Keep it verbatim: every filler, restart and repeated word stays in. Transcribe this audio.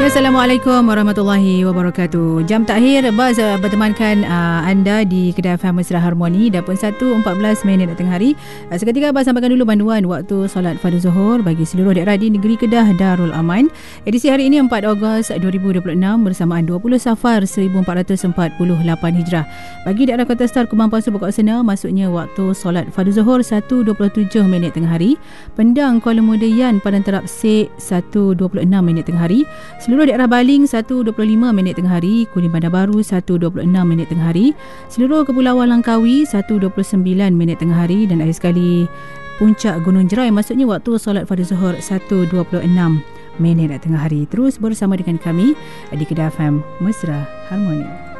Ya, Assalamualaikum warahmatullahi wabarakatuh. Jam takhir Baz bertemankan uh, anda di Kedah F M Mesra Harmoni dan pun satu empat belas minit tengah hari. Uh, seketika Baz sampaikan dulu panduan waktu solat fardu Zuhur bagi seluruh daerah di negeri Kedah Darul Aman. Edisi hari ini empat Ogos dua ribu dua puluh enam bersamaan dua puluh Safar seribu empat ratus empat puluh lapan Hijrah. Bagi daerah Kota Star, Kubang Pasu, Pokok Sena, maksudnya waktu solat fardu Zuhur satu dua puluh tujuh minit tengah hari. Pendang, Kuala Muda, Yan, Padang Terap, Sek satu dua puluh enam minit tengah hari. Seluruh daerah Baling satu dua puluh lima minit tengah hari, Kuning Bandar Baru satu dua puluh enam minit tengah hari, seluruh Kepulauan Langkawi satu dua puluh sembilan minit tengah hari, dan akhir sekali Puncak Gunung Jerai maksudnya waktu solat fardu Zuhur satu dua puluh enam minit tengah hari. Terus bersama dengan kami di Kedah F M Mesra Harmoni.